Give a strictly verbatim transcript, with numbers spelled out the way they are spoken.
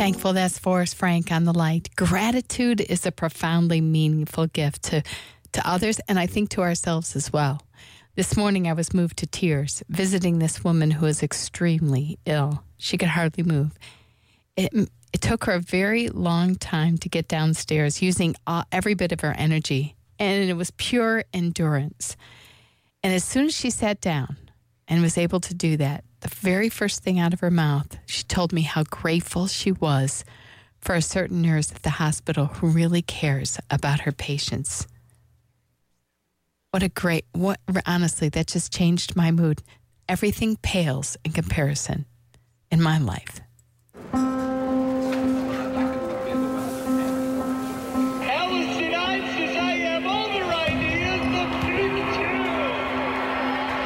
Thankful. That's Forrest Frank on The Light. Gratitude is a profoundly meaningful gift to, to others, and I think to ourselves as well. This morning I was moved to tears visiting this woman who is extremely ill. She could hardly move. It, it took her a very long time to get downstairs, using all, every bit of her energy, and it was pure endurance. And as soon as she sat down and was able to do that, the very first thing out of her mouth, she told me how grateful she was for a certain nurse at the hospital who really cares about her patients. What a great, what, honestly, that just changed my mood. Everything pales in comparison in my life.